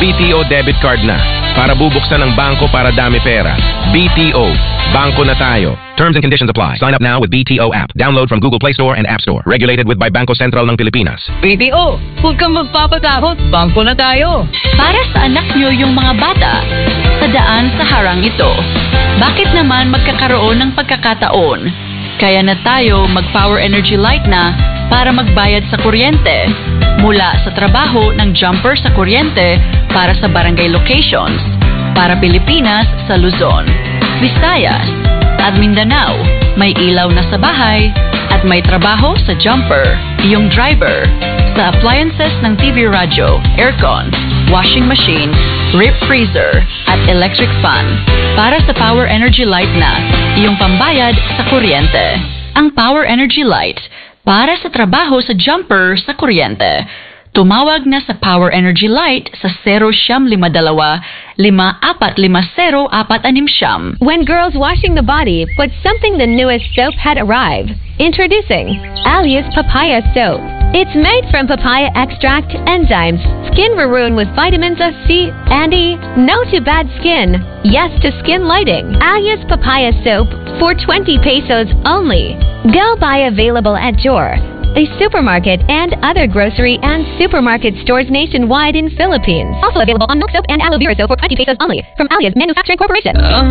BTO debit card na. Para bubuksan ng bangko para dami pera. BTO. Bangko na tayo. Terms and conditions apply. Sign up now with BTO app. Download from Google Play Store and App Store. Regulated by Bangko Sentral ng Pilipinas. BTO, huwag kang magpapatakot. Bangko na tayo. Para sa anak nyo yung mga bata, sa daan sa harang ito. Bakit naman magkakaroon ng pagkakataon? Kaya na tayo mag-Power Energy Light na para magbayad sa kuryente. Mula sa trabaho ng jumper sa kuryente para sa barangay locations. Para Pilipinas sa Luzon, Visayas at Mindanao. May ilaw na sa bahay at may trabaho sa jumper, yung driver. Sa appliances ng TV radyo, aircon, washing machine, rip freezer at electric fan. Para sa Power Energy Light na, yung pambayad sa kuryente. Ang Power Energy Light para sa trabaho sa jumper sa kuryente. Tumawag na sa Power Energy Light sa 0952-5450-469. When girls washing the body, but something the newest soap had arrived. Introducing Alias Papaya Soap. It's made from papaya extract, enzymes, skin maroon with vitamins C and E. No to bad skin. Yes to skin lighting. Alias Papaya Soap for 20 pesos only. Go buy available at Jor, a supermarket and other grocery and supermarket stores nationwide in Philippines. Also available on milk soap and aloe vera soap for 20 pesos only from Alias Manufacturing Corporation.